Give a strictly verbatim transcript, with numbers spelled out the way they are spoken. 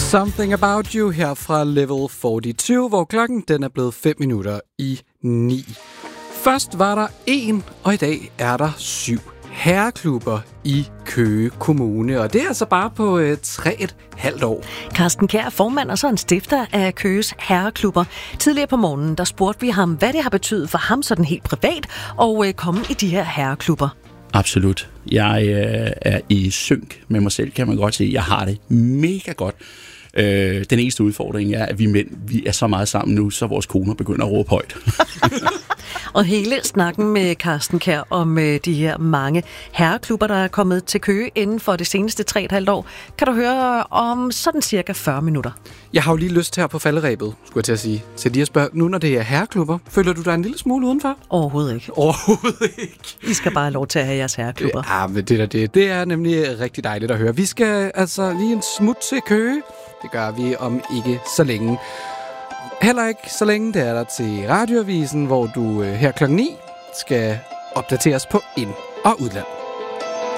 Something About You her fra Level fireogfyrre, hvor klokken den er blevet fem minutter i ni. Først var der en, og i dag er der syv herreklubber i Køge Kommune, og det er altså bare på øh, tre et halvt år. Carsten Kjær er formand og så en stifter af Køges herreklubber. Tidligere på morgenen, der spurgte vi ham, hvad det har betydet for ham sådan helt privat at øh, komme i de her herreklubber. Absolut. Jeg øh, er i synk med mig selv, kan man godt sige. Jeg har det mega godt. Øh, den eneste udfordring er, at vi mænd vi er så meget sammen nu, så vores koner begynder at råbe højt. Og hele snakken med Carsten Kjær om øh, de her mange herreklubber, der er kommet til Køge inden for det seneste tre et halvt år, kan du høre om sådan cirka fyrre minutter. Jeg har jo lige lyst her på falderæbet, skulle jeg til at sige. Så lige at spørge, nu når det er herreklubber, føler du dig en lille smule udenfor? Overhovedet ikke. Overhovedet ikke. I skal bare have lov til at have jeres herreklubber. Ja, men det der, det, det er nemlig rigtig dejligt at høre. Vi skal altså lige en smut til Køge. Det gør vi om ikke så længe. Heller ikke så længe, det er der til Radioavisen, hvor du her klokken ni skal opdateres på ind- og udland.